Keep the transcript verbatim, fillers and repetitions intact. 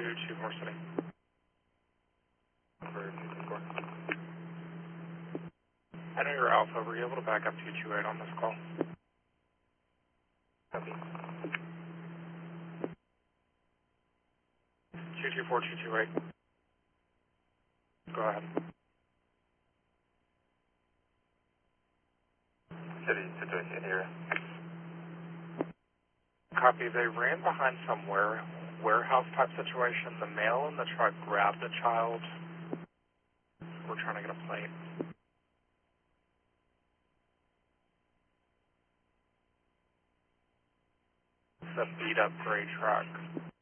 two two four City. Number two two four. I know you're Alpha. Were you able to back up two two eight on this call? Copy. two two four two two eight. Go ahead. City situation here. Copy. They ran behind some ware, warehouse type situation. The male in the truck grabbed the child. We're trying to get a plate. It's a beat up gray truck.